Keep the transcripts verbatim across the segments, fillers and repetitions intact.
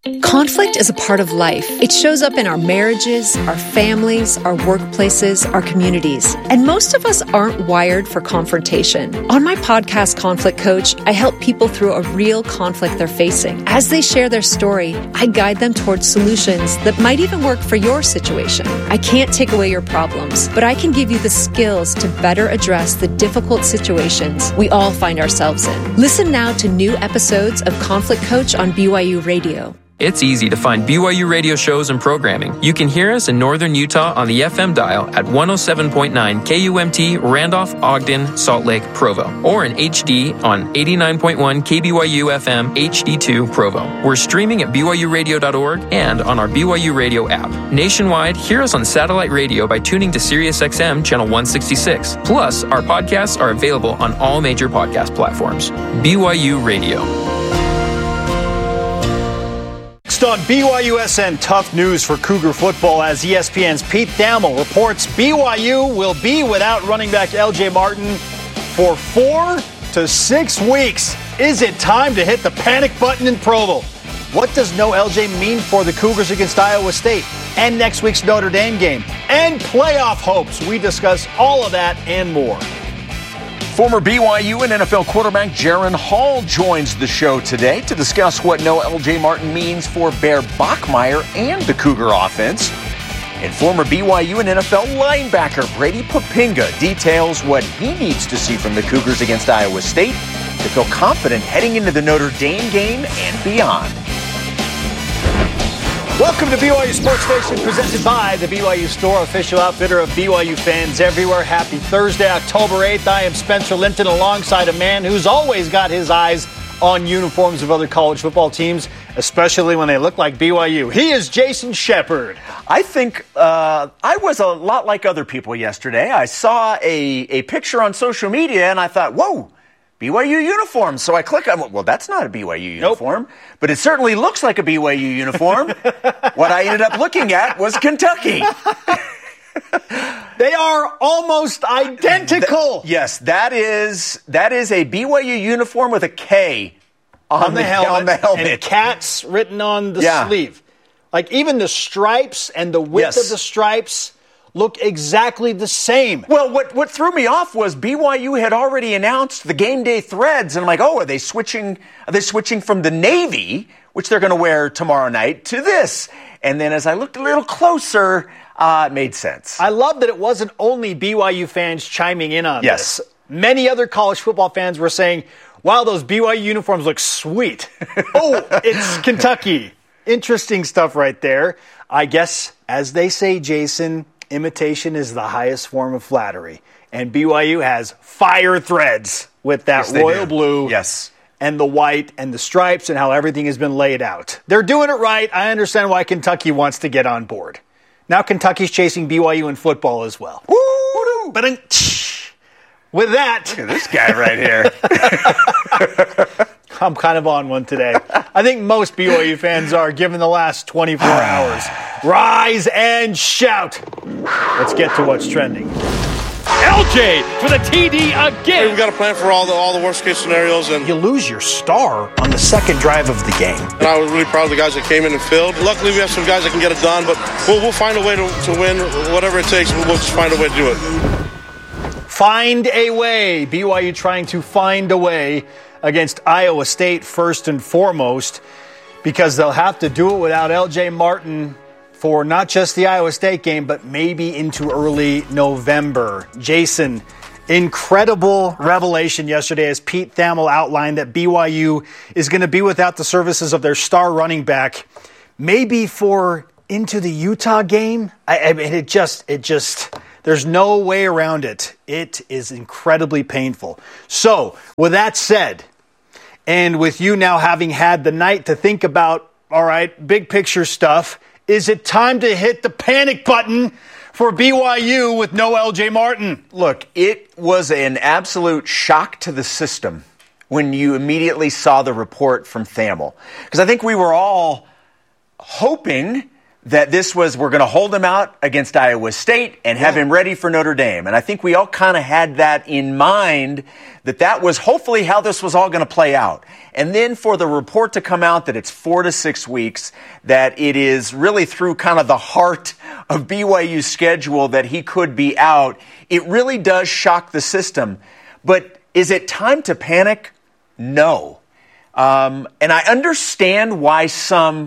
Conflict is a part of life. It shows up in our marriages, our families, our workplaces, our communities. And most of us aren't wired for confrontation. On my podcast, Conflict Coach, I help people through a real conflict they're facing. As they share their story, I guide them towards solutions that might even work for your situation. I can't take away your problems, but I can give you the skills to better address the difficult situations we all find ourselves in. Listen now to new episodes of Conflict Coach on B Y U Radio. It's easy to find B Y U radio shows and programming. You can hear us in northern Utah on the F M dial at one oh seven point nine K U M T, Randolph, Ogden, Salt Lake, Provo, or in H D on eighty-nine point one K B Y U F M H D two, Provo. We're streaming at B Y U radio dot org and on our B Y U Radio app. Nationwide, hear us on satellite radio by tuning to Sirius X M channel one sixty-six. Plus, our podcasts are available on all major podcast platforms. B Y U Radio. Next on B Y U S N, tough news for Cougar football as E S P N's Pete Thamel reports B Y U will be without running back L J Martin for four to six weeks. Is it time to hit the panic button in Provo? What does no L J mean for the Cougars against Iowa State and next week's Notre Dame game and playoff hopes? We discuss all of that and more. Former B Y U and N F L quarterback Jaren Hall joins the show today to discuss what no L J Martin means for Bear Bachmeier and the Cougar offense. And former B Y U and N F L linebacker Brady Poppinga details what he needs to see from the Cougars against Iowa State to feel confident heading into the Notre Dame game and beyond. Welcome to B Y U Sports Station, presented by the B Y U Store, official outfitter of B Y U fans everywhere. Happy Thursday, October eighth. I am Spencer Linton alongside a man who's always got his eyes on uniforms of other college football teams, especially when they look like B Y U. He is Jason Shepard. I think uh, I was a lot like other people yesterday. I saw a, a picture on social media and I thought, whoa, B Y U uniform. So I click on, well, that's not a B Y U uniform, nope. But it certainly looks like a B Y U uniform. What I ended up looking at was Kentucky. They are almost identical. Th- yes, that is that is a B Y U uniform with a K on, on the, the helmet, on the helmet, and cats written on the yeah. sleeve. Like even the stripes and the width yes. of the stripes look exactly the same. Well, what what threw me off was B Y U had already announced the game day threads, and I'm like, oh, are they switching? Are they switching from the navy, which they're going to wear tomorrow night, to this? And then as I looked a little closer, uh, it made sense. I love that it wasn't only B Y U fans chiming in on yes. this. Many other college football fans were saying, wow, those B Y U uniforms look sweet. Oh, it's Kentucky. Interesting stuff right there. I guess, as they say, Jason, imitation is the highest form of flattery. And B Y U has fire threads with that yes, royal blue. Yes. And the white and the stripes and how everything has been laid out. They're doing it right. I understand why Kentucky wants to get on board. Now Kentucky's chasing B Y U in football as well. Woo! But in, with that... Look at this guy right here. I'm kind of on one today. I think most B Y U fans are, given the last twenty-four hours. Rise and shout. Let's get to what's trending. L J for the T D again. We've got to plan for all the all the worst case scenarios, and you lose your star on the second drive of the game. And I was really proud of the guys that came in and filled. Luckily, we have some guys that can get it done, but we'll we'll find a way to, to win, whatever it takes. We'll just find a way to do it. Find a way. B Y U trying to find a way against Iowa State first and foremost, because they'll have to do it without L J Martin for not just the Iowa State game, but maybe into early November. Jason, incredible revelation yesterday as Pete Thamel outlined that B Y U is going to be without the services of their star running back, maybe for into the Utah game. I, I mean, it just, it just, there's no way around it. It is incredibly painful. So, with that said, and with you now having had the night to think about, all right, big picture stuff, is it time to hit the panic button for B Y U with no L J Martin? Look, it was an absolute shock to the system when you immediately saw the report from Thamel. Because I think we were all hoping that this was, we're going to hold him out against Iowa State and have yeah. him ready for Notre Dame. And I think we all kind of had that in mind, that that was hopefully how this was all going to play out. And then for the report to come out that it's four to six weeks, that it is really through kind of the heart of B Y U's schedule that he could be out, it really does shock the system. But is it time to panic? No. Um, and I understand why some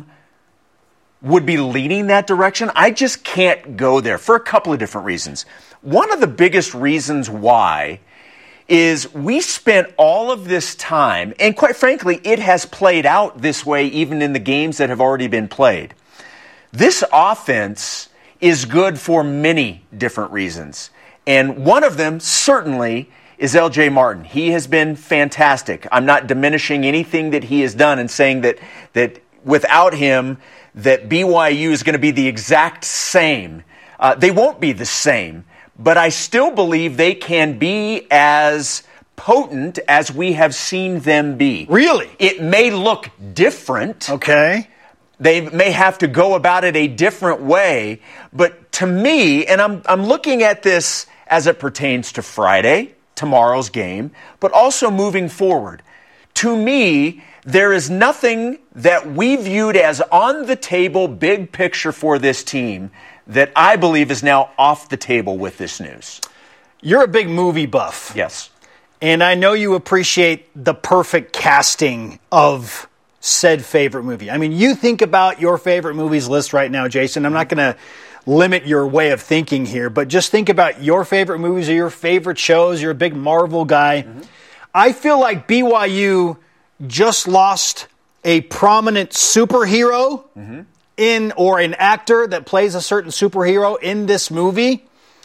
would be leaning that direction. I just can't go there for a couple of different reasons. One of the biggest reasons why is we spent all of this time, and quite frankly, it has played out this way even in the games that have already been played. This offense is good for many different reasons. And one of them certainly is L J Martin. He has been fantastic. I'm not diminishing anything that he has done and saying that that without him, that B Y U is going to be the exact same. Uh, they won't be the same, but I still believe they can be as potent as we have seen them be. Really? It may look different. Okay. They may have to go about it a different way, but to me, and I'm I'm looking at this as it pertains to Friday, tomorrow's game, but also moving forward. To me, there is nothing that we viewed as on the table, big picture for this team that I believe is now off the table with this news. You're a big movie buff. Yes. And I know you appreciate the perfect casting of said favorite movie. I mean, you think about your favorite movies list right now, Jason. I'm not going to limit your way of thinking here, but just think about your favorite movies or your favorite shows. You're a big Marvel guy. Mm-hmm. I feel like B Y U just lost a prominent superhero mm-hmm. in, or an actor that plays a certain superhero in this movie.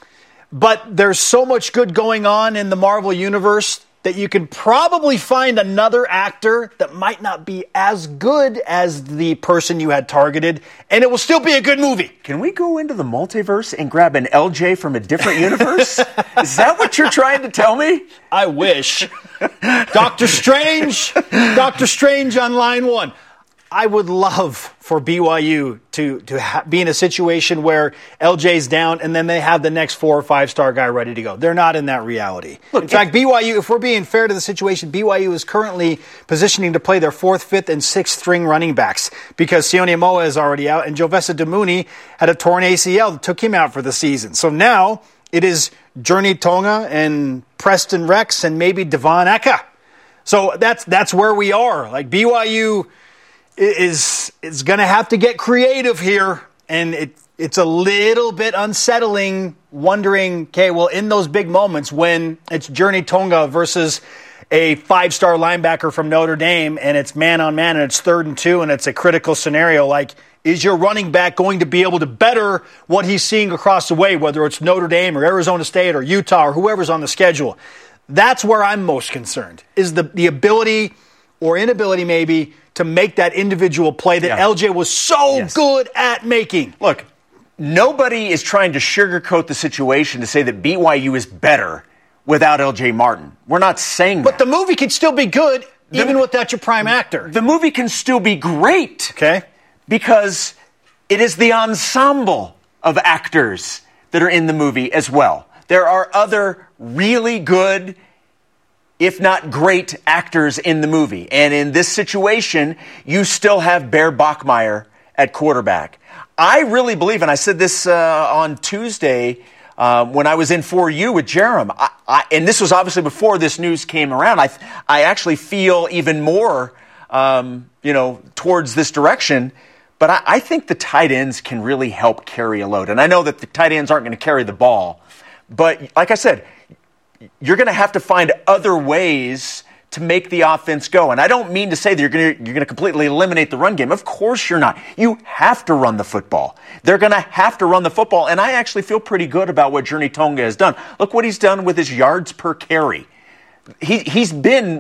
But there's so much good going on in the Marvel universe that you could probably find another actor that might not be as good as the person you had targeted, and it will still be a good movie. Can we go into the multiverse and grab an L J from a different universe? Is that what you're trying to tell me? I wish. Doctor Strange, Doctor Strange on line one. I would love for B Y U to, to ha- be in a situation where L J's down and then they have the next four or five star guy ready to go. They're not in that reality. Look, in fact, B Y U, if we're being fair to the situation, B Y U is currently positioning to play their fourth, fifth, and sixth string running backs because Sione Moa is already out and Jovesa Damuni had a torn A C L that took him out for the season. So now it is Journey Tonga and Preston Rex and maybe Devon Eka. So that's that's where we are. Like B Y U is is going to have to get creative here, and it it's a little bit unsettling wondering, okay, well, in those big moments when it's Journey Tonga versus a five-star linebacker from Notre Dame and it's man-on-man and it's third and two and it's a critical scenario, like, is your running back going to be able to better what he's seeing across the way, whether it's Notre Dame or Arizona State or Utah or whoever's on the schedule? That's where I'm most concerned, is the, the ability or inability maybe to make that individual play that yeah. L J was so yes. good at making. Look, nobody is trying to sugarcoat the situation to say that B Y U is better without L J Martin. We're not saying but that. But the movie can still be good the, even without your prime actor. The movie can still be great. Okay. Because it is the ensemble of actors that are in the movie as well. There are other really good, if not great, actors in the movie. And in this situation, you still have Bear Bachmeier at quarterback. I really believe, and I said this uh, on Tuesday um, when I was in four U with Jerem, I, I, and this was obviously before this news came around, I, I actually feel even more um, you know, towards this direction. But I, I think the tight ends can really help carry a load. And I know that the tight ends aren't going to carry the ball. But like I said, you're going to have to find other ways to make the offense go. And I don't mean to say that you're going to, you're going to completely eliminate the run game. Of course you're not. You have to run the football. They're going to have to run the football. And I actually feel pretty good about what Journey Tonga has done. Look what he's done with his yards per carry. He, he's been